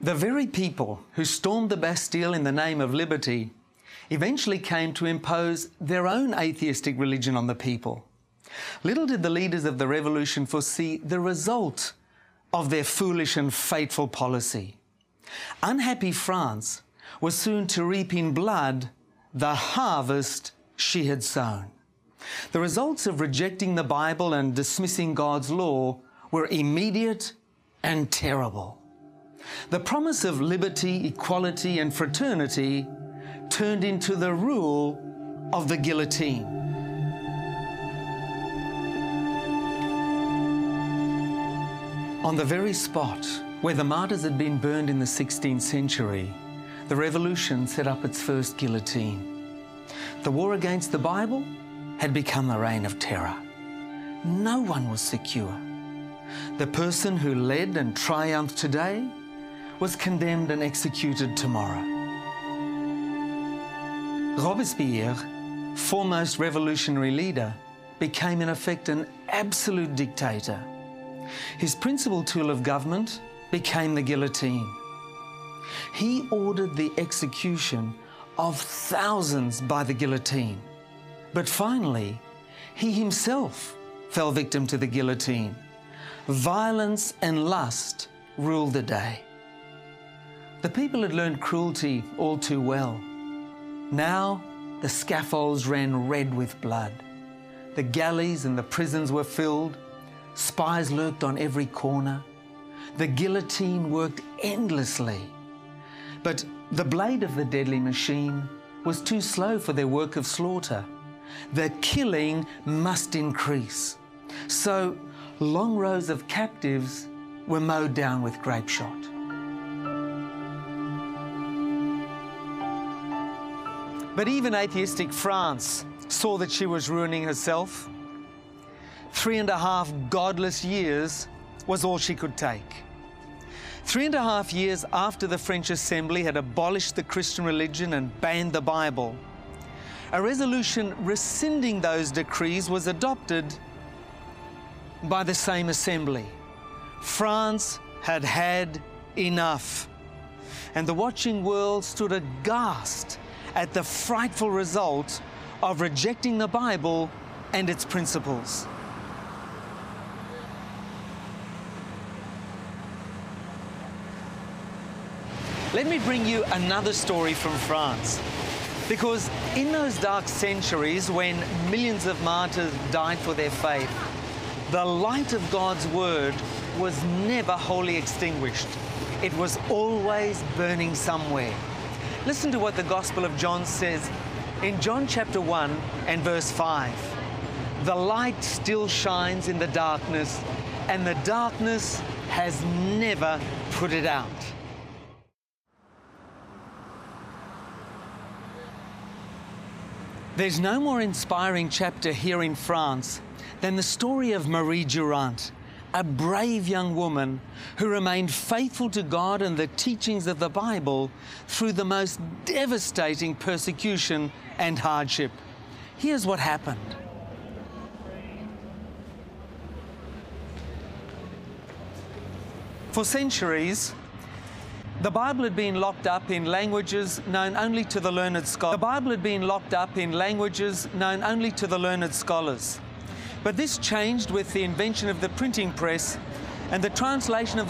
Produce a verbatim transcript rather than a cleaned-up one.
The very people who stormed the Bastille in the name of liberty eventually came to impose their own atheistic religion on the people. Little did the leaders of the revolution foresee the result of their foolish and fateful policy. Unhappy France was soon to reap in blood the harvest she had sown. The results of rejecting the Bible and dismissing God's law were immediate and terrible. The promise of liberty, equality, and fraternity turned into the rule of the guillotine. On the very spot where the martyrs had been burned in the sixteenth century, the revolution set up its first guillotine. The war against the Bible had become a reign of terror. No one was secure. The person who led and triumphed today was condemned and executed tomorrow. Robespierre, foremost revolutionary leader, became in effect an absolute dictator. His principal tool of government became the guillotine. He ordered the execution of thousands by the guillotine. But finally, he himself fell victim to the guillotine. Violence and lust ruled the day. The people had learned cruelty all too well. Now the scaffolds ran red with blood. The galleys and the prisons were filled. Spies lurked on every corner. The guillotine worked endlessly. But the blade of the deadly machine was too slow for their work of slaughter. The killing must increase. So long rows of captives were mowed down with grape shot. But even atheistic France saw that she was ruining herself. Three and a half godless years was all she could take. Three and a half years after the French Assembly had abolished the Christian religion and banned the Bible, a resolution rescinding those decrees was adopted by the same assembly. France had had enough, and the watching world stood aghast at the frightful result of rejecting the Bible and its principles. Let me bring you another story from France, because in those dark centuries when millions of martyrs died for their faith, the light of God's word was never wholly extinguished. It was always burning somewhere. Listen to what the Gospel of John says in John chapter one and verse five. The light still shines in the darkness, and the darkness has never put it out. There's no more inspiring chapter here in France than the story of Marie Durand, a brave young woman who remained faithful to God and the teachings of the Bible through the most devastating persecution and hardship. Here's what happened. For centuries, the Bible had been locked up in languages known only to the learned scholars. The Bible had been locked up in languages known only to the learned scholars. But this changed with the invention of the printing press and the translation of